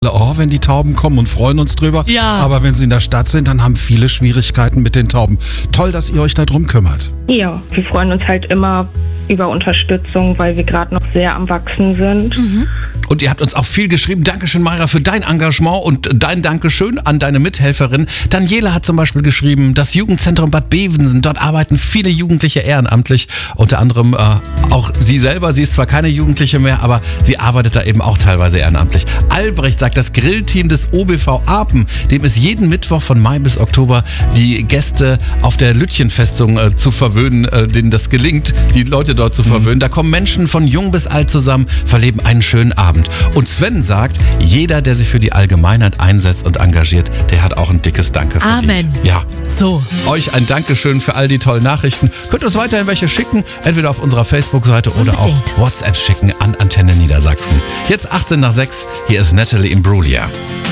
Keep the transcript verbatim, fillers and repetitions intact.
Oh, wenn die Tauben kommen und freuen uns drüber. Ja. Aber wenn sie in der Stadt sind, dann haben viele Schwierigkeiten mit den Tauben. Toll, dass ihr euch darum kümmert. Ja, wir freuen uns halt immer über Unterstützung, weil wir gerade noch sehr am Wachsen sind. Mhm. Und ihr habt uns auch viel geschrieben. Dankeschön, Mayra, für dein Engagement und dein Dankeschön an deine Mithelferin. Daniela hat zum Beispiel geschrieben, das Jugendzentrum Bad Bevensen, dort arbeiten viele Jugendliche ehrenamtlich. Unter anderem äh, auch sie selber. Sie ist zwar keine Jugendliche mehr, aber sie arbeitet da eben auch teilweise ehrenamtlich. Albrecht sagt, das Grillteam des O B V Apen, dem ist jeden Mittwoch von Mai bis Oktober die Gäste auf der Lütchenfestung äh, zu verwöhnen, äh, denen das gelingt, die Leute dort zu verwöhnen. Da kommen Menschen von jung bis alt zusammen, verleben einen schönen Abend. Und Sven sagt, jeder, der sich für die Allgemeinheit einsetzt und engagiert, der hat auch ein dickes Danke verdient. Amen. Ja. So. Euch ein Dankeschön für all die tollen Nachrichten. Könnt uns weiterhin welche schicken, entweder auf unserer Facebook-Seite oder auch Unbedingt. WhatsApp schicken an Antenne Niedersachsen. Jetzt achtzehn nach sechs, hier ist Natalie Imbruglia.